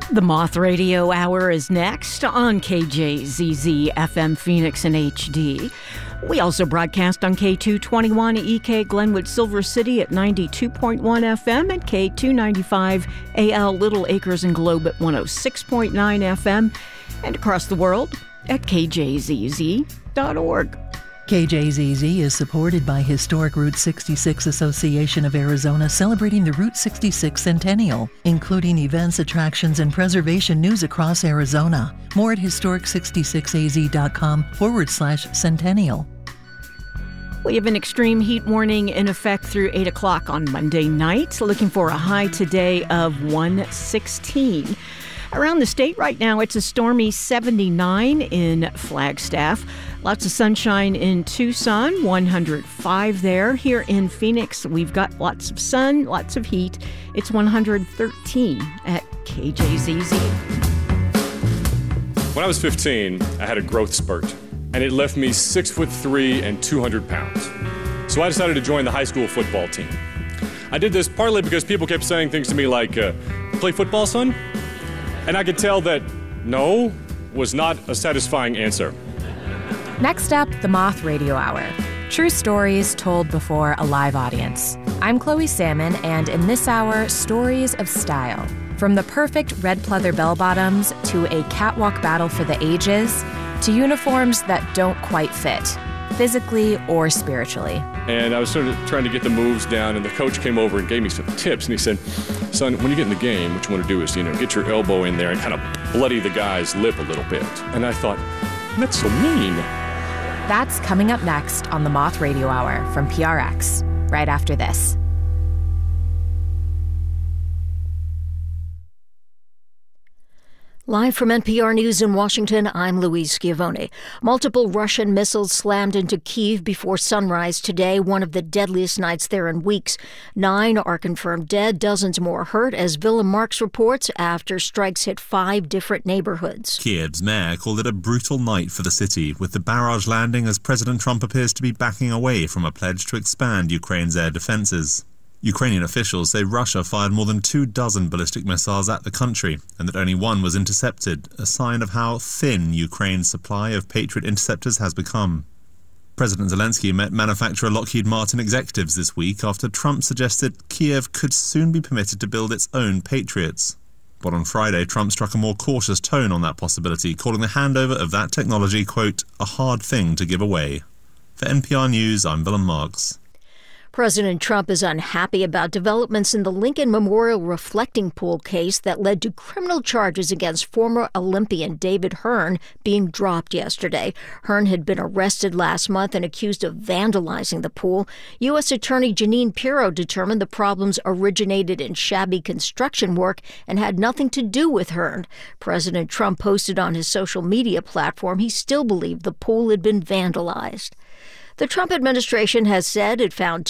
The Moth Radio Hour is next on KJZZ FM Phoenix and HD. We also broadcast on K221 EK Glenwood Silver City at 92.1 FM and K295 AL Little Acres and Globe at 106.9 FM and across the world at kjzz.org. KJZZ is supported by Historic Route 66 Association of Arizona, celebrating the Route 66 Centennial, including events, attractions, and preservation news across Arizona. More at historic66az.com/centennial. We have an extreme heat warning in effect through 8 o'clock on Monday night, looking for a high today of 116. Around the state right now, it's a stormy 79 in Flagstaff. Lots of sunshine in Tucson, 105 there. Here in Phoenix, we've got lots of sun, lots of heat. It's 113 at KJZZ. When I was 15, I had a growth spurt, and it left me 6'3" and 200 pounds. So I decided to join the high school football team. I did this partly because people kept saying things to me like, play football, son? And I could tell that no was not a satisfying answer. Next up, the Moth Radio Hour. True stories told before a live audience. I'm Chloe Salmon, and in this hour, stories of style. From the perfect red pleather bell-bottoms to a catwalk battle for the ages to uniforms that don't quite fit, physically or spiritually. And I was sort of trying to get the moves down, and the coach came over and gave me some tips, and he said, son, when you get in the game, what you want to do is, get your elbow in there and kind of bloody the guy's lip a little bit. And I thought, that's so mean. That's coming up next on the Moth Radio Hour from PRX, right after this. Live from NPR News in Washington, I'm Louise Schiavone. Multiple Russian missiles slammed into Kyiv before sunrise today, one of the deadliest nights there in weeks. 9 are confirmed dead, dozens more hurt, as Willem Marks reports, after strikes hit 5 different neighborhoods. Kiev's mayor called it a brutal night for the city, with the barrage landing as President Trump appears to be backing away from a pledge to expand Ukraine's air defenses. Ukrainian officials say Russia fired more than 24 ballistic missiles at the country, and that only one was intercepted, a sign of how thin Ukraine's supply of Patriot interceptors has become. President Zelensky met manufacturer Lockheed Martin executives this week after Trump suggested Kiev could soon be permitted to build its own Patriots. But on Friday, Trump struck a more cautious tone on that possibility, calling the handover of that technology, quote, a hard thing to give away. For NPR News, I'm Willem Marks. President Trump is unhappy about developments in the Lincoln Memorial Reflecting Pool case that led to criminal charges against former Olympian David Hearn being dropped yesterday. Hearn had been arrested last month and accused of vandalizing the pool. U.S. Attorney Jeanine Pirro determined the problems originated in shabby construction work and had nothing to do with Hearn. President Trump posted on his social media platform he still believed the pool had been vandalized. The Trump administration has said it found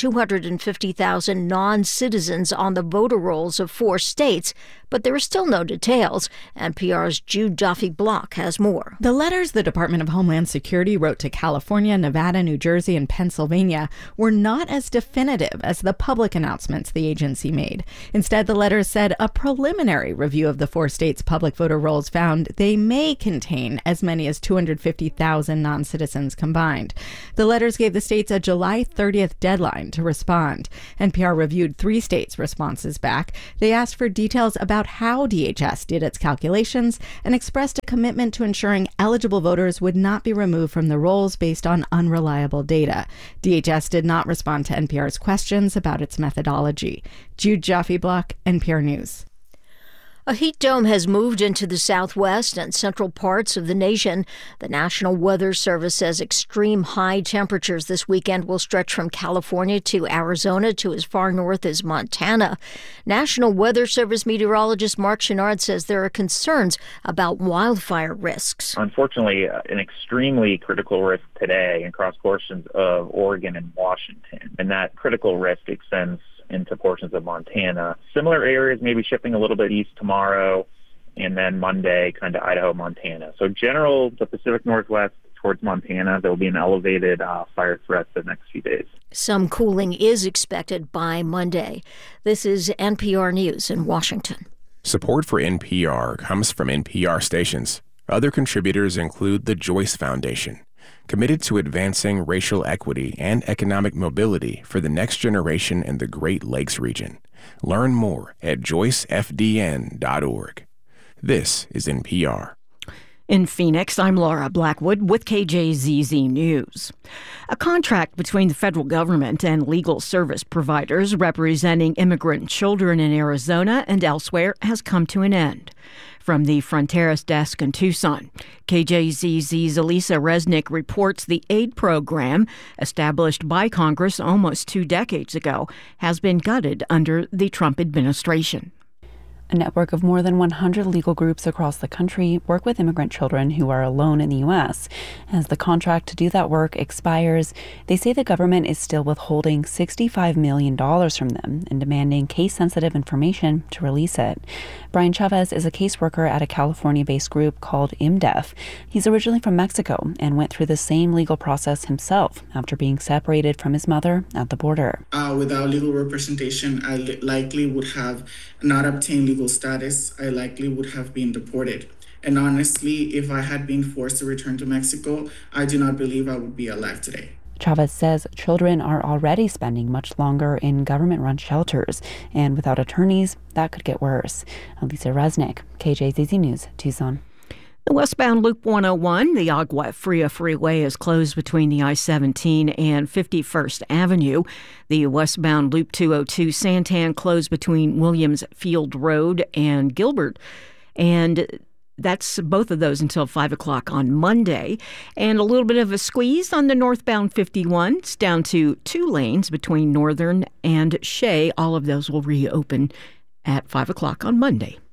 250,000 non-citizens on the voter rolls of 4 states, but there are still no details. NPR's Jude Duffy-Block has more. The letters the Department of Homeland Security wrote to California, Nevada, New Jersey, and Pennsylvania were not as definitive as the public announcements the agency made. Instead, the letters said a preliminary review of the 4 states' public voter rolls found they may contain as many as 250,000 non-citizens combined. The letters gave the states a July 30th deadline to respond. NPR reviewed 3 states' responses back. They asked for details about how DHS did its calculations and expressed a commitment to ensuring eligible voters would not be removed from the rolls based on unreliable data. DHS did not respond to NPR's questions about its methodology. Jude Duffy-Block, NPR News. A heat dome has moved into the southwest and central parts of the nation. The National Weather Service says extreme high temperatures this weekend will stretch from California to Arizona to as far north as Montana. National Weather Service meteorologist Mark Chenard says there are concerns about wildfire risks. Unfortunately, an extremely critical risk today across portions of Oregon and Washington, and that critical risk extends into portions of Montana. Similar areas maybe shifting a little bit east tomorrow, and then Monday kind of Idaho, Montana. So the Pacific Northwest towards Montana, there will be an elevated fire threat the next few days. Some cooling is expected by Monday. This is NPR News in Washington. Support for NPR comes from NPR stations. Other contributors include the Joyce Foundation, committed to advancing racial equity and economic mobility for the next generation in the Great Lakes region. Learn more at joycefdn.org. This is NPR. In Phoenix, I'm Laura Blackwood with KJZZ News. A contract between the federal government and legal service providers representing immigrant children in Arizona and elsewhere has come to an end. From the Fronteras desk in Tucson, KJZZ's Elisa Resnick reports the aid program, established by Congress almost 2 decades ago, has been gutted under the Trump administration. A network of more than 100 legal groups across the country work with immigrant children who are alone in the U.S. As the contract to do that work expires, they say the government is still withholding $65 million from them and demanding case-sensitive information to release it. Brian Chavez is a caseworker at a California-based group called IMDEF. He's originally from Mexico and went through the same legal process himself after being separated from his mother at the border. Without legal representation, I likely would have not obtained legal status. I likely would have been deported. And honestly, if I had been forced to return to Mexico, I do not believe I would be alive today. Chavez says children are already spending much longer in government-run shelters, and without attorneys, that could get worse. Elisa Resnick, KJZZ News, Tucson. The westbound Loop 101, the Agua Fria Freeway, is closed between the I-17 and 51st Avenue. The westbound Loop 202 Santan closed between Williams Field Road and Gilbert. And that's both of those until 5 o'clock on Monday. And a little bit of a squeeze on the northbound 51. It's down to 2 lanes between Northern and Shea. All of those will reopen at 5 o'clock on Monday.